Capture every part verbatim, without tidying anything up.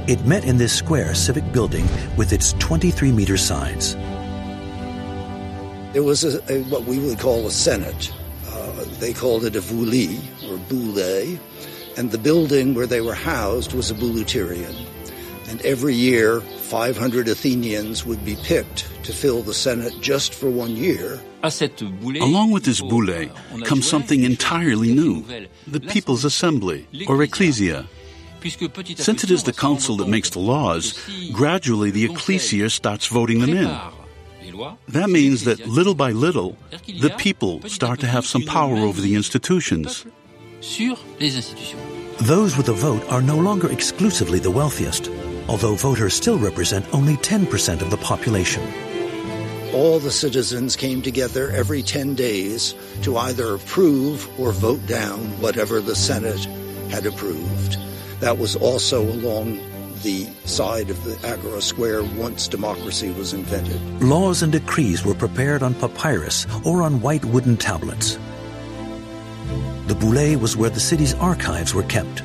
It met in this square civic building with its twenty-three meter sides. There was a, a, what we would call a senate. Uh, they called it a vouli, or boule, and the building where they were housed was a bouleuterion. And every year, five hundred Athenians would be picked to fill the senate just for one year. Along with this boule comes something entirely new, the People's Assembly, or Ecclesia. Since it is the council that makes the laws, gradually the ecclesia starts voting them in. That means that little by little, the people start to have some power over the institutions. Those with a vote are no longer exclusively the wealthiest, although voters still represent only ten percent of the population. All the citizens came together every ten days to either approve or vote down whatever the Senate had approved. That was also along the side of the Agora Square once democracy was invented. Laws and decrees were prepared on papyrus or on white wooden tablets. The boule was where the city's archives were kept.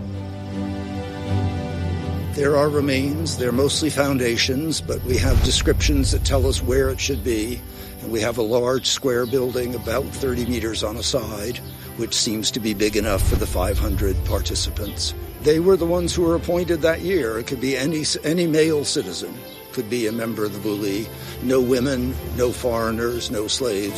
There are remains. They're mostly foundations, but we have descriptions that tell us where it should be. And we have a large square building about thirty meters on a side, which seems to be big enough for the five hundred participants. They were the ones who were appointed that year. It could be any any male citizen could be a member of the boule. No women, no foreigners, no slaves.